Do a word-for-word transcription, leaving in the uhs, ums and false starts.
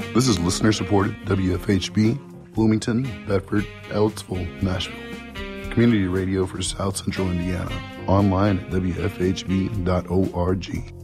This is listener-supported W F H B, Bloomington, Bedford, Ellettsville, Nashville. Community radio for South Central Indiana. Online at W F H B dot org.